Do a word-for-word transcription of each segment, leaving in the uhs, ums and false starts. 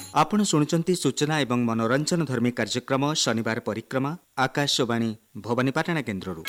आपण शुणुचंती सूचना एवं मनोरंजन धर्मी कार्यक्रम शनिवार परिक्रमा आकाशवाणी भवानीपाटना केन्द्ररू।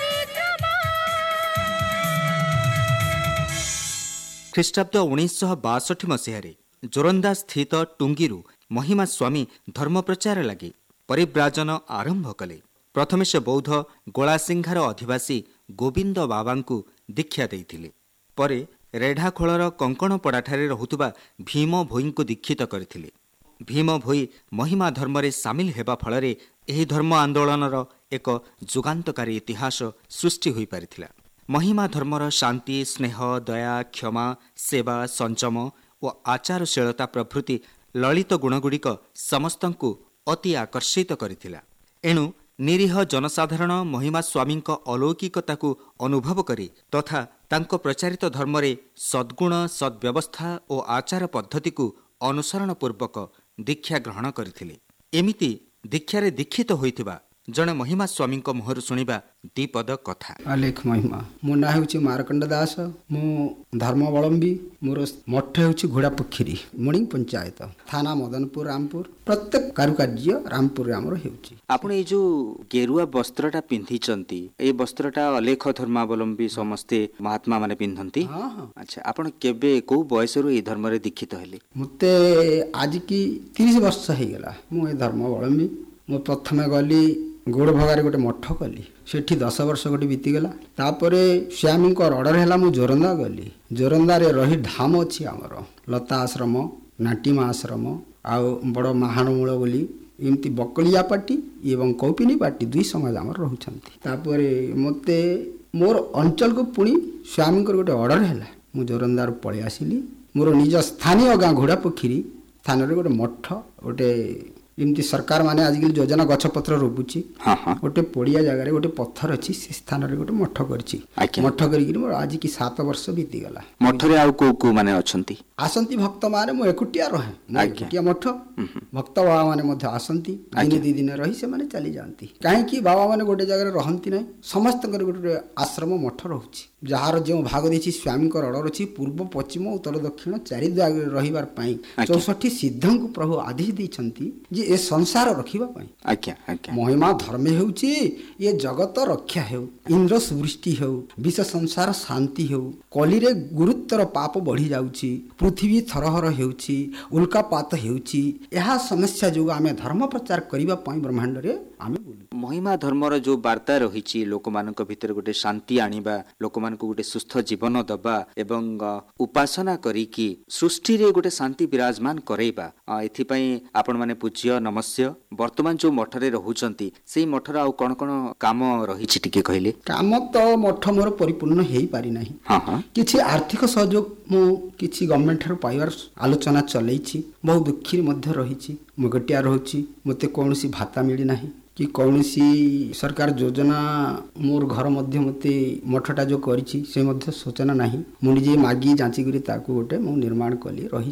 ख्रीष्टाब्द उन्नीस बासठ मसीह जोरंदा स्थित टुंगीरू महिमा स्वामी धर्म प्रचार लगी परिव्राजन आरंभ कले। प्रथमे से बौद्ध गोलासिंघार अधिवासी गोविंद बाबा को दीक्षा देइथिले। परे रेढ़ाखोलर कंकणपड़ाठारे रहुतुबा भीम भोई को दीक्षित करथिले। भीम भोई महिमा धर्म रे सामिल हेबा फलरे एही धर्म आंदोलनर एक जुगान्तकारी इतिहास सृष्टि होई पारिथिला। महिमा धर्मर शांति, स्नेह, दया, क्षमा, सेवा, संयम और आचारशीलता प्रभृति ललित गुणगुड़िक समस्तंकु अति आकर्षित करथिला। एणु निरीह जनसाधारण महिमा स्वामी अलौकिकता को अनुभव करी तथा तांको प्रचारित धर्म रे सद्गुण, सद्व्यवस्था और आचार पद्धति को अनुसरण पूर्वक दीक्षा ग्रहण करथिले। एमिति दीक्षारे दीक्षित होइथिबा जणे महिमा स्वामी मुहर शुणिबा दीपद कथा। आलेख महिमा मो ना हेउछि मारकंड दास। मो धर्मावलंबी। मोर मठ हेउछि घोड़ापोखरी मणिंग पंचायत थाना मदनपुर रामपुर। प्रत्येक कारुकार्य रामपुर आमर हेउछि। आपण ए जो गेरुआ वस्त्रटा पिंधिचंती ए वस्त्रटा अलेख धर्मावलंबी समस्ते महात्मा माने पिंधंती। हां हां। अच्छा, आपण केबे को बयसरु ए धर्म रे दीक्षित हेले? मते आज की तीस वर्ष हे गेला मो ए धर्मावलंबी। मो प्रथमे गली गोड़ भगारे गोटे मठ कली। सेठी दस वर्ष गोटे बीतीगला। तापर स्वामी अर्डर है मु जोरंदा गली। जोरंदा रे रही धाम अच्छी आमर लता आश्रम, नाटिमा आश्रम आउ बड़ महाणमूल बोली एमती बकलिया पार्टी एवं कौपिनी पार्टी दुई समाज आमर रहउछंती। तापर मते मोर अंचल को पुणी स्वामी गोटे अर्डर है मु जोरंदा पळै आसिली। मोर निज स्थानीय गाँ घोड़ापोखरी स्थान रे गोटे मठ गोटे एमती सरकार माने आजकल योजना गछपत्र रोपुची। हाँ हाँ। गोटे पड़िया जगह गोटे पत्थर अच्छी से स्थान रे गोटे मठ करछि। मठ करी आज की सात वर्ष बीती गला। मठ रे आउ को को माने अछंती? आसंती भक्त माने मो एकुटिया रहे मो एकुटिया मठ। भक्त बाबा माने मध्य आसंती दिन दी दिन रही से माने चली जांती। काहे कि बाबा माने गोटे जगह रहंती नै। समस्त गोटे आश्रम मठ रहउछि। जहार जो भाग देछि स्वामी को ऑर्डर अछि पूर्व पश्चिम उत्तर दक्षिण चारि दिग रहिबार पई चौसठ सिद्धं को प्रभु आदेश दैछंती जे ए संसार रखिबा पई। आज्ञा आज्ञा। महिमा धर्म हेउछि ये जगत रक्षा हेउ, इंद्र सृष्टि हेउ, विश्व संसार शांति हेउ। कली रे गुरुतर पाप बढ़ी जाउछि, पृथ्वी थरहर हेउछि, उल्कापात हेउछि। एहा समस्या जो आमे धर्म प्रचार करिबा पई ब्रह्मांड रे आमे बोलु। महिमा धर्मर जो वार्ता रहिछि लोक मानक भितर गोटे शांति आनिबा, लोक मान को गोटे सुस्थ जीवन दबा एवं उपासना करी कि सृष्टि रे गोटे शांति विराजमान करैबा। एथि पई आपण माने पूज्य नमस्य वर्तमान जो मठ रे रहउचंती सेही मठर आउ कोन कोन काम रहिछि टिके कहिले? काम तो मठ मोर परिपूर्ण हेई पारि नाही। हां हां। किछि आर्थिक सहयोग मो किछि गवर्नमेंट रो पाइबार आलोचना चलैछि। बहुत दुखी मध्य रहिछि। मो गटिया रहउछि। मते कोनोसी भाता मिली नाही कि कौनसी सरकार योजना मोर घर मध्य मते मठटा जो करिछि से मध्य सूचना नाही। मु निजे मागी जांची करी ताकू गोटे मु निर्माण कली रही